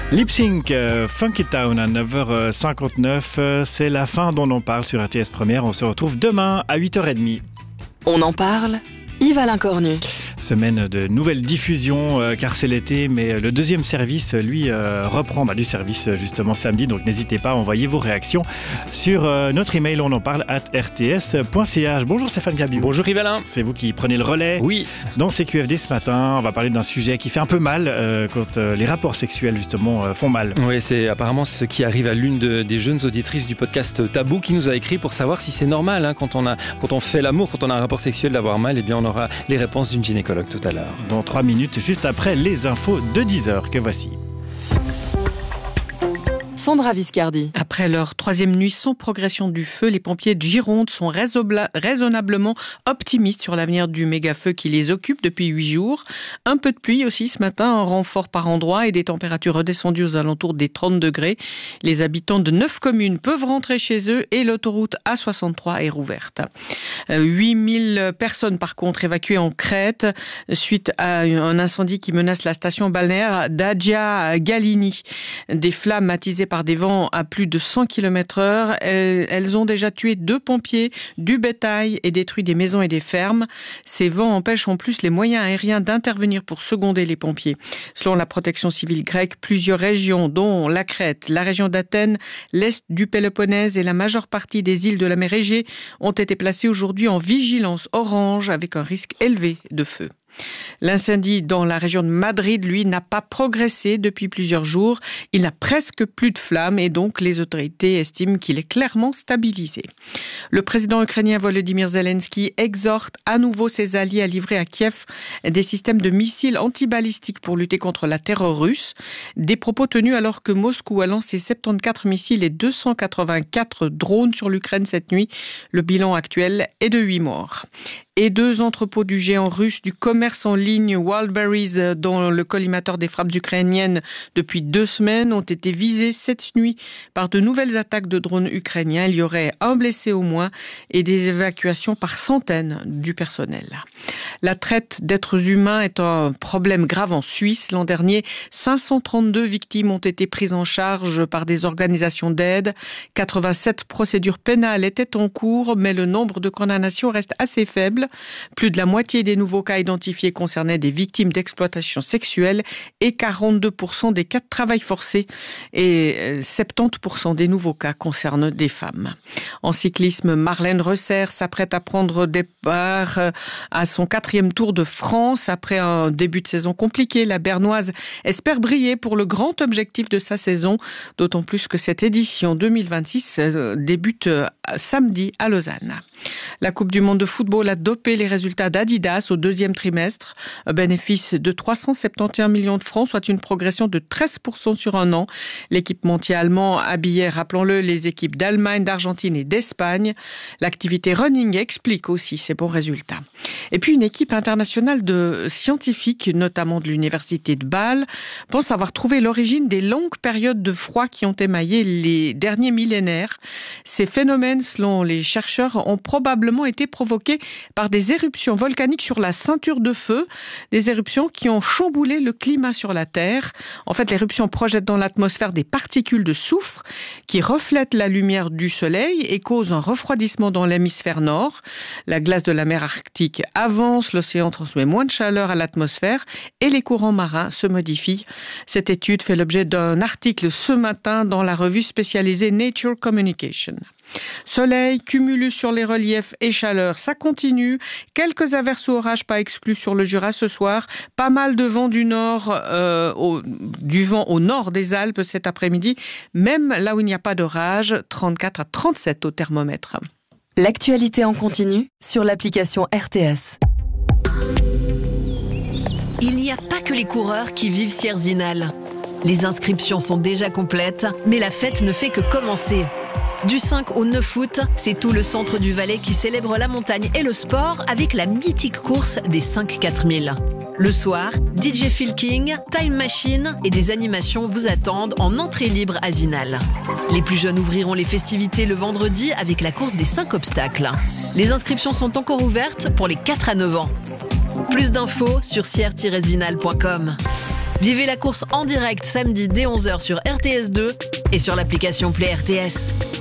Lip Sync, Funky Town à 9h59, c'est la fin dont on parle sur RTS Première. On se retrouve demain à 8h30. On en parle, Yves-Alain Cornu. Semaine de nouvelles diffusions, car c'est l'été, mais le deuxième service, lui, reprend du service justement samedi. Donc n'hésitez pas à envoyer vos réactions sur notre email on en parle @rts.ch. Bonjour Stéphane Gabiou. Bonjour Yves-Alain. C'est vous qui prenez le relais. Oui. Dans CQFD ce matin, on va parler d'un sujet qui fait un peu mal quand les rapports sexuels justement font mal. Oui, c'est apparemment ce qui arrive à l'une des jeunes auditrices du podcast Tabou qui nous a écrit pour savoir si c'est normal quand on fait l'amour, quand on a un rapport sexuel d'avoir mal. Eh bien, on aura les réponses d'une gynécologue tout à l'heure. Dans 3 minutes, juste après les infos de 10h que voici. Sandra Viscardi. Après leur 3e nuit sans progression du feu, les pompiers de Gironde sont raisonnablement optimistes sur l'avenir du méga-feu qui les occupe depuis 8 jours. Un peu de pluie aussi ce matin, en renfort par endroits et des températures redescendues aux alentours des 30 degrés. Les habitants de 9 communes peuvent rentrer chez eux et l'autoroute A63 est rouverte. 8000 personnes par contre évacuées en Crète suite à un incendie qui menace la station balnéaire d'Agia Galini. Des flammes attisées par des vents à plus de 100 km/h. Elles ont déjà tué 2 pompiers, du bétail et détruit des maisons et des fermes. Ces vents empêchent en plus les moyens aériens d'intervenir pour seconder les pompiers. Selon la protection civile grecque, plusieurs régions, dont la Crète, la région d'Athènes, l'est du Péloponnèse et la majeure partie des îles de la mer Égée, ont été placées aujourd'hui en vigilance orange avec un risque élevé de feu. L'incendie dans la région de Madrid, lui, n'a pas progressé depuis plusieurs jours. Il n'a presque plus de flammes et donc les autorités estiment qu'il est clairement stabilisé. Le président ukrainien Volodymyr Zelensky exhorte à nouveau ses alliés à livrer à Kiev des systèmes de missiles antibalistiques pour lutter contre la terreur russe. Des propos tenus alors que Moscou a lancé 74 missiles et 284 drones sur l'Ukraine cette nuit. Le bilan actuel est de 8 morts. Et 2 entrepôts du géant russe du commerce en ligne Wildberries, dont le collimateur des frappes ukrainiennes depuis 2 semaines, ont été visés cette nuit par de nouvelles attaques de drones ukrainiens. Il y aurait un blessé au moins et des évacuations par centaines du personnel. La traite d'êtres humains est un problème grave en Suisse. L'an dernier, 532 victimes ont été prises en charge par des organisations d'aide. 87 procédures pénales étaient en cours, mais le nombre de condamnations reste assez faible. Plus de la moitié des nouveaux cas identifiés concernaient des victimes d'exploitation sexuelle et 42% des cas de travail forcé et 70% des nouveaux cas concernent des femmes. En cyclisme, Marlène Reusser s'apprête à prendre départ à son 4e Tour de France. Après un début de saison compliqué, la Bernoise espère briller pour le grand objectif de sa saison, d'autant plus que cette édition 2026 débute samedi à Lausanne. La Coupe du monde de football a dopé les résultats d'Adidas au 2e trimestre. Un bénéfice de 371 millions de francs, soit une progression de 13% sur un an. L'équipementier allemand habillait, rappelons-le, les équipes d'Allemagne, d'Argentine et d'Espagne. L'activité running explique aussi ces bons résultats. Et puis une équipe internationale de scientifiques, notamment de l'université de Bâle, pense avoir trouvé l'origine des longues périodes de froid qui ont émaillé les derniers millénaires. Ces phénomènes, selon les chercheurs, ont probablement été provoqués par des éruptions volcaniques sur la ceinture de feu, des éruptions qui ont chamboulé le climat sur la Terre. En fait, l'éruption projette dans l'atmosphère des particules de soufre qui reflètent la lumière du soleil et causent un refroidissement dans l'hémisphère nord. La glace de la mer Arctique avance, l'océan transmet moins de chaleur à l'atmosphère et les courants marins se modifient. Cette étude fait l'objet d'un article ce matin dans la revue spécialisée Nature Communication. Soleil, cumulus sur les reliefs et chaleur, ça continue. Quelques averses ou orages pas exclus sur le Jura ce soir. Pas mal de vent du nord, du vent au nord des Alpes cet après-midi. Même là où il n'y a pas d'orage, 34 à 37 au thermomètre. L'actualité en continu sur l'application RTS. Il n'y a pas que les coureurs qui vivent Sierzinal. Les inscriptions sont déjà complètes, mais la fête ne fait que commencer. Du 5 au 9 août, c'est tout le centre du Valais qui célèbre la montagne et le sport avec la mythique course des 5 4000. Le soir, DJ Phil King, Time Machine et des animations vous attendent en entrée libre à Zinal. Les plus jeunes ouvriront les festivités le vendredi avec la course des 5 obstacles. Les inscriptions sont encore ouvertes pour les 4 à 9 ans. Plus d'infos sur sierre-zinal.com. Vivez la course en direct samedi dès 11h sur RTS2 et sur l'application Play RTS.